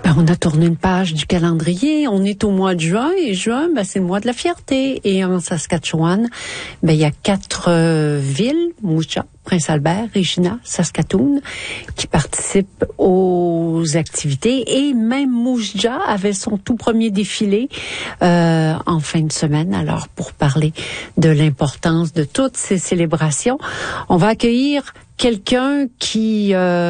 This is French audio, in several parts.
Ben, on a tourné une page du calendrier. On est au mois de juin et juin, ben, c'est le mois de la fierté. Et en Saskatchewan, ben, il y a 4 villes, Moose Jaw, Prince-Albert, Regina, Saskatoon, qui participent aux activités. Et même Moose Jaw avait son tout premier défilé en fin de semaine. Alors, pour parler de l'importance de toutes ces célébrations, on va accueillir quelqu'un qui,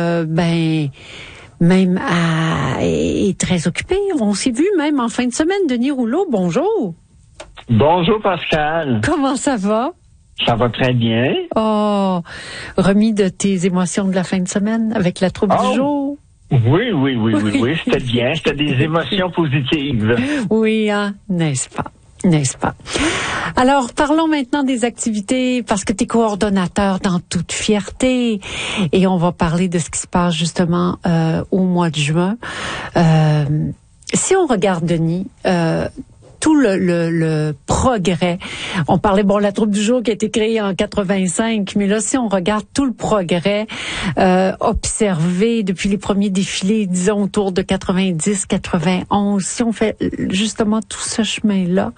même est très occupé. On s'est vu même en fin de semaine. Denis Rouleau, bonjour. Bonjour Pascal. Comment ça va? Ça va très bien. Oh, remis de tes émotions de la fin de semaine avec la troupe du jour? Oui, c'était bien. C'était des émotions positives. Oui, hein, n'est-ce pas? Alors, parlons maintenant des activités, parce que tu es coordonnateur dans toute fierté, et on va parler de ce qui se passe justement au mois de juin. Si on regarde, Denis, tout le progrès, on parlait, la troupe du jour qui a été créée en 85, mais là, si on regarde tout le progrès observé depuis les premiers défilés, disons autour de 90, 91, si on fait justement tout ce chemin-là,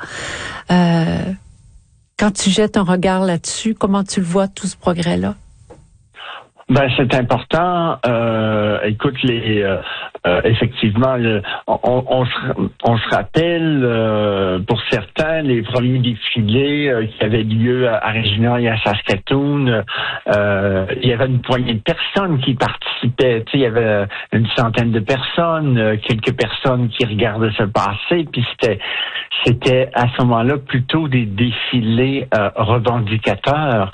quand tu jettes un regard là-dessus, comment tu le vois, tout ce progrès-là? Ben, c'est important. Écoute, effectivement, on se rappelle, pour certains, les premiers défilés qui avaient lieu à Regina et à Saskatoon. Il y avait une poignée de personnes qui participaient. Tu sais, il y avait une centaine de personnes, quelques personnes qui regardaient se passer. Puis c'était à ce moment-là plutôt des défilés revendicateurs.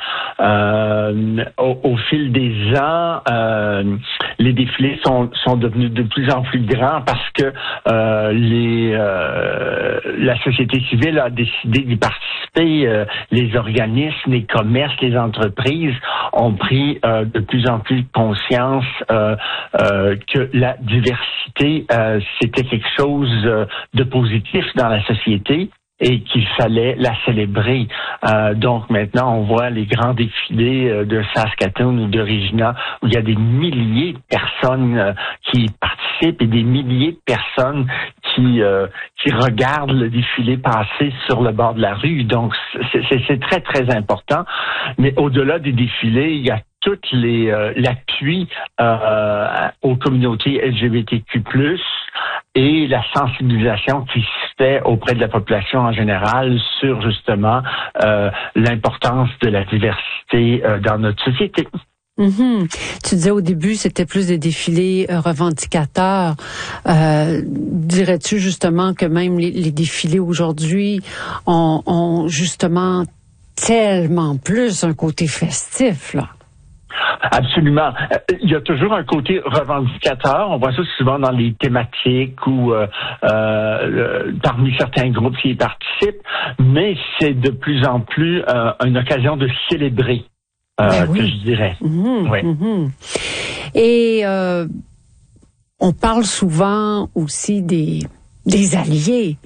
Au fil des ans, les défilés sont devenus de plus en plus grands parce que la société civile a décidé d'y participer. Les organismes, les commerces, les entreprises ont pris de plus en plus conscience que la diversité, c'était quelque chose de positif dans la société et qu'il fallait la célébrer. Donc maintenant, on voit les grands défilés de Saskatoon ou de Regina où il y a des milliers de personnes qui participent et des milliers de personnes qui regardent le défilé passer sur le bord de la rue. Donc c'est très, très important. Mais au-delà des défilés, il y a tout l'appui aux communautés LGBTQ+, et la sensibilisation qui se fait auprès de la population en général sur justement l'importance de la diversité dans notre société. Mm-hmm. Tu disais au début, c'était plus des défilés revendicateurs. Dirais-tu justement que même les défilés aujourd'hui ont justement tellement plus un côté festif, là? Absolument. Il y a toujours un côté revendicateur. On voit ça souvent dans les thématiques ou parmi certains groupes qui y participent, mais c'est de plus en plus une occasion de célébrer, que je dirais. Mm-hmm, oui. Mm-hmm. Et on parle souvent aussi des alliés.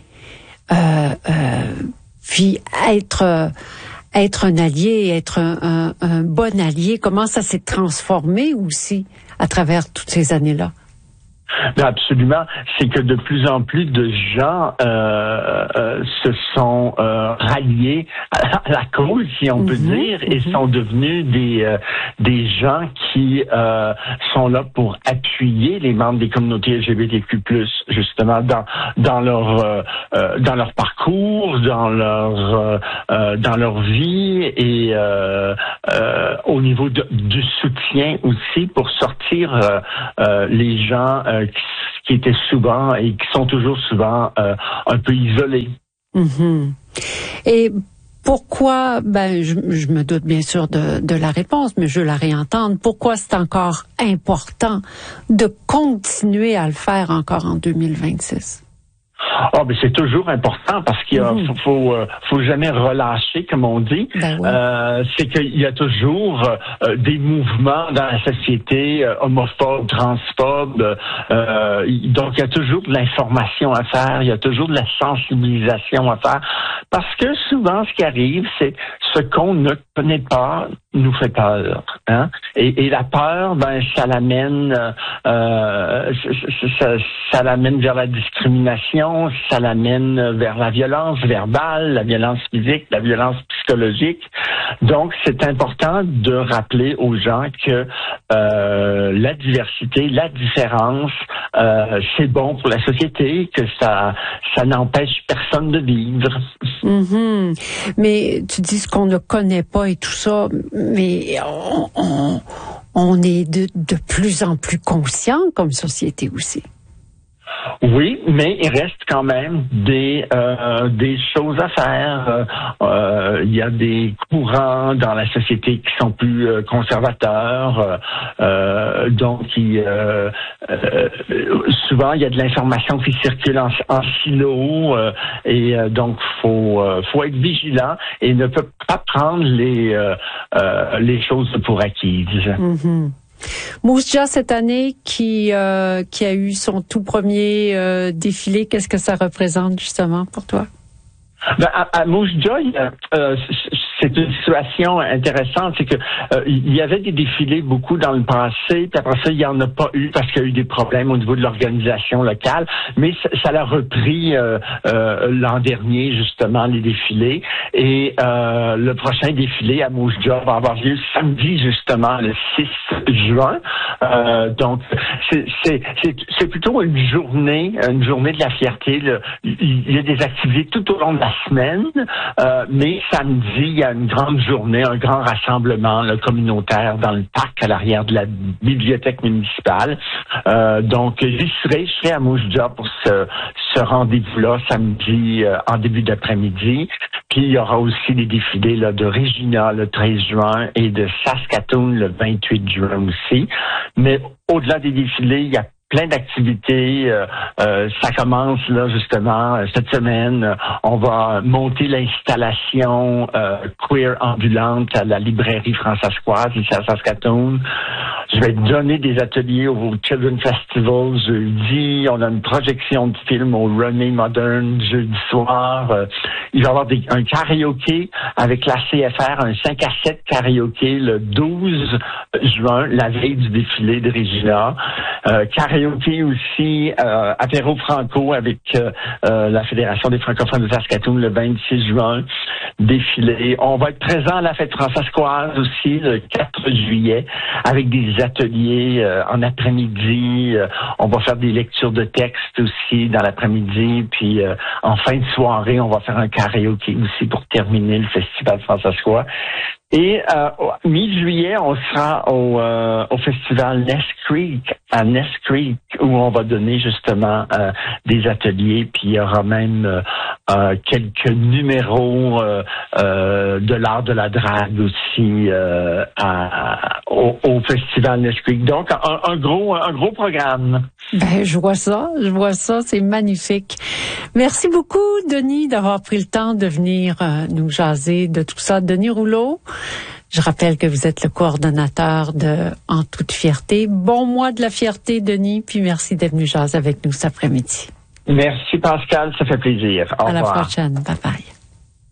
Puis être un allié, être un bon allié, comment ça s'est transformé aussi à travers toutes ces années-là? Absolument. C'est que de plus en plus de gens se sont ralliés à la cause, si on peut dire, et sont devenus des gens qui sont là pour appuyer les membres des communautés LGBTQ+, justement dans leur parcours, dans leur vie et au niveau du soutien aussi pour sortir les gens qui étaient souvent et qui sont toujours souvent un peu isolés. Mm-hmm. Et pourquoi, je me doute bien sûr de la réponse, mais je veux la réentendre. Pourquoi c'est encore important de continuer à le faire encore en 2026? Ben c'est toujours important parce qu'il faut jamais relâcher, comme on dit. C'est qu'il y a toujours des mouvements dans la société homophobes, transphobes. Donc il y a toujours de l'information à faire, il y a toujours de la sensibilisation à faire. Parce que souvent, ce qui arrive, c'est ce qu'on ne connaît pas nous fait peur, hein. Et la peur, ben ça l'amène, ça l'amène vers la discrimination, ça l'amène vers la violence verbale, la violence physique, la violence psychologique. Donc c'est important de rappeler aux gens que la diversité, la différence, c'est bon pour la société, que ça n'empêche personne de vivre. Mm-hmm. Mais tu dis ce qu'on ne connaît pas et tout ça, mais on est de plus en plus conscient comme société aussi. Oui, mais il reste quand même des choses à faire. Il y a des courants dans la société qui sont plus conservateurs. Donc, souvent, il y a de l'information qui circule en silo. Donc, faut être vigilant et ne peut pas prendre les choses pour acquises. Mm-hmm. Mousse Jah, cette année, qui a eu son tout premier défilé, qu'est-ce que ça représente justement pour toi? Ben, à Mousse Jah, c'est une situation intéressante, c'est que il y avait des défilés beaucoup dans le passé, puis après ça, il y en a pas eu parce qu'il y a eu des problèmes au niveau de l'organisation locale, mais ça l'a repris l'an dernier, justement, les défilés. Et le prochain défilé à Mousse Jah va avoir lieu samedi, justement, le 6 juin. Donc, c'est plutôt une journée de la fierté. Il y a des activités tout au long de la semaine, mais samedi, il y a une grande journée, un grand rassemblement communautaire dans le parc à l'arrière de la bibliothèque municipale. Donc, je serai à Mousse Jah pour ce rendez-vous-là samedi en début d'après-midi. Puis, il y aura aussi des défilés de Regina le 13 juin et de Saskatoon le 28 juin aussi. Mais au-delà des défilés, il y a plein d'activités. Ça commence là justement cette semaine. On va monter l'installation queer ambulante à la librairie Françoise ici à Saskatoon. Je vais donner des ateliers au Children's Festival jeudi. On a une projection de film au René Modern jeudi soir. Il va y avoir un karaoké avec la CFR, un 5 à 7 karaoké le 12 juin, la veille du défilé de Regina. Karaoké aussi, apéro franco avec la Fédération des francophones de Saskatoon le 26 juin, défilé. On va être présent à la fête françoise aussi le 4 juillet avec des ateliers en après-midi. On va faire des lectures de textes aussi dans l'après-midi. Puis en fin de soirée, on va faire un karaoké aussi pour terminer le festival françois. Et mi-juillet, on sera au festival Ness Creek, à Ness Creek, où on va donner justement des ateliers, puis il y aura même quelques numéros de l'art de la drague aussi au festival Ness Creek. Donc un gros programme. Ben je vois ça, c'est magnifique. Merci beaucoup, Denis, d'avoir pris le temps de venir nous jaser de tout ça. Denis Rouleau, je rappelle que vous êtes le coordonnateur de En toute fierté. Bon mois de la fierté, Denis, puis merci d'être venu jaser avec nous cet après-midi. Merci Pascal, ça fait plaisir. Au revoir. À la prochaine. Bye bye.